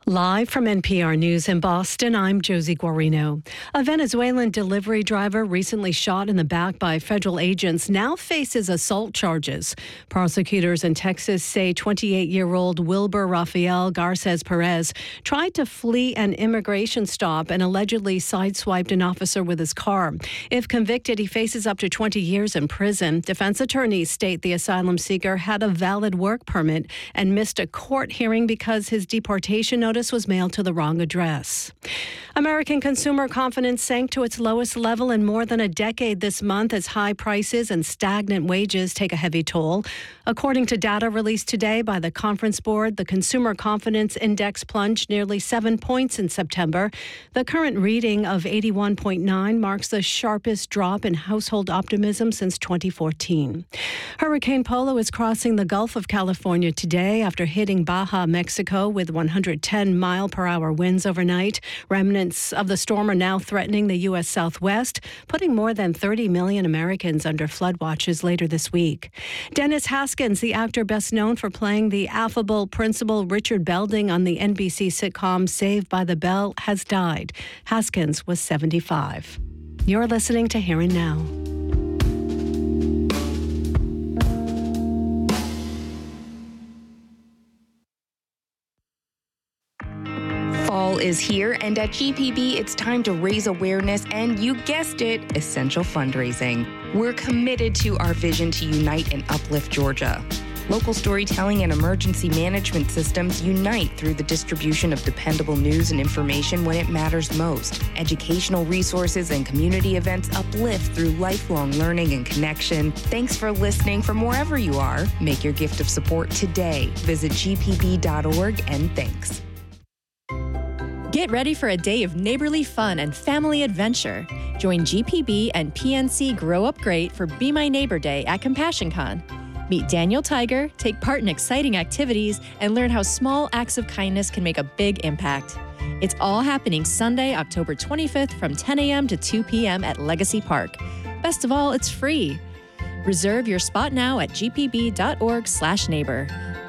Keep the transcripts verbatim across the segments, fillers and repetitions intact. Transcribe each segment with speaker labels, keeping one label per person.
Speaker 1: Live from N P R News in Boston, I'm Josie Guarino. A Venezuelan delivery driver recently shot in the back by federal agents now faces assault charges. Prosecutors in Texas say twenty-eight-year-old Wilber Rafael Garces Perez tried to flee an immigration stop and allegedly sideswiped an officer with his car. If convicted, he faces up to twenty years in prison. Defense attorneys state the asylum seeker had a valid work permit and missed a court hearing because his deportation notice was mailed to the wrong address. American consumer confidence sank to its lowest level in more than a decade this month as high prices and stagnant wages take a heavy toll. According to data released today by the Conference Board, the Consumer Confidence Index plunged nearly seven points in September. The current reading of eighty-one point nine marks the sharpest drop in household optimism since twenty fourteen. Hurricane Polo is crossing the Gulf of California today after hitting Baja, Mexico with one hundred ten mile per hour winds overnight. Remnants of the storm are now threatening the U S Southwest, putting more than thirty million Americans under flood watches later this week. Dennis Haskins, the actor best known for playing the affable Principal Richard Belding on the N B C sitcom Saved by the Bell, has died. Haskins was seventy-five. You're listening to Here and Now.
Speaker 2: Fall is here, and at G P B, it's time to raise awareness and, you guessed it, essential fundraising. We're committed to our vision to unite and uplift Georgia. Local storytelling and emergency management systems unite through the distribution of dependable news and information when it matters most. Educational resources and community events uplift through lifelong learning and connection. Thanks for listening from wherever you are. Make your gift of support today. Visit g p b dot org and thanks.
Speaker 3: Get ready for a day of neighborly fun and family adventure. Join G P B and P N C Grow Up Great for Be My Neighbor Day at CompassionCon. Meet Daniel Tiger, take part in exciting activities, and learn how small acts of kindness can make a big impact. It's all happening Sunday, October twenty-fifth from ten a.m. to two p.m. at Legacy Park. Best of all, it's free. Reserve your spot now at g p b dot org slash neighbor.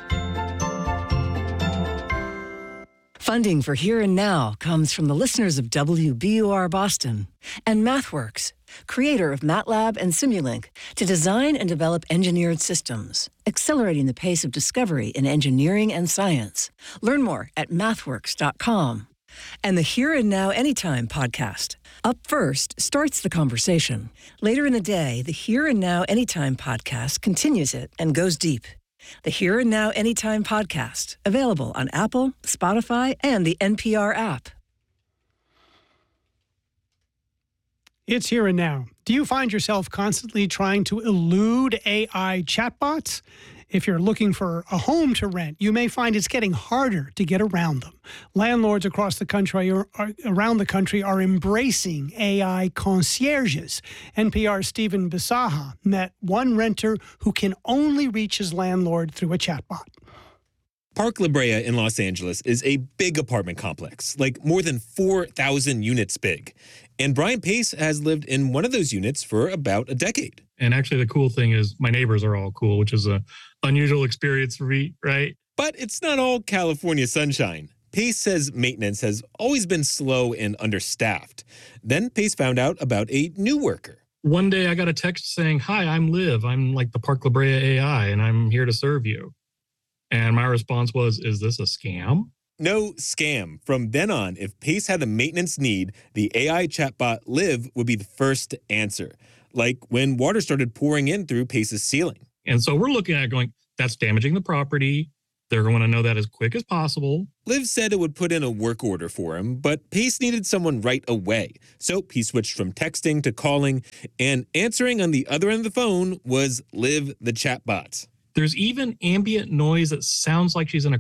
Speaker 4: Funding for Here and Now comes from the listeners of W B U R Boston and MathWorks, creator of MATLAB and Simulink, to design and develop engineered systems, accelerating the pace of discovery in engineering and science. Learn more at mathworks dot com. And the Here and Now Anytime podcast. Up first starts the conversation. Later in the day, the Here and Now Anytime podcast continues it and goes deep. The Here and Now Anytime podcast, available on Apple, Spotify, and the N P R app.
Speaker 5: It's Here and Now. Do you find yourself constantly trying to elude A I chatbots? If you're looking for a home to rent, you may find it's getting harder to get around them. Landlords across the country or, or around the country are embracing A I concierges. N P R's Stephen Bisaha met one renter who can only reach his landlord through a chatbot.
Speaker 6: Park La Brea in Los Angeles is a big apartment complex, like more than four thousand units big. And Brian Pace has lived in one of those units for about a decade.
Speaker 7: And actually, the cool thing is my neighbors are all cool, which is a unusual experience for me, right?
Speaker 6: But it's not all California sunshine. Pace says maintenance has always been slow and understaffed. Then Pace found out about a new worker.
Speaker 7: One day I got a text saying, "Hi, I'm Liv. I'm like the Park La Brea A I, and I'm here to serve you." And my response was, "Is this a scam?"
Speaker 6: No scam. From then on, if Pace had a maintenance need, the A I chatbot Liv would be the first to answer. Like when water started pouring in through Pace's ceiling.
Speaker 7: And so we're looking at it going, that's damaging the property. They're going to know that as quick as possible.
Speaker 6: Liv said it would put in a work order for him, but Pace needed someone right away. So he switched from texting to calling, and answering on the other end of the phone was Liv the chatbot.
Speaker 7: There's even ambient noise that sounds like she's in a